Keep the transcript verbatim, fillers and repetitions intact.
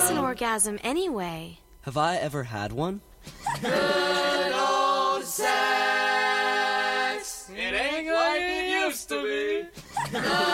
is an orgasm anyway? Have I ever had one? Good old sex. It ain't like it used to be.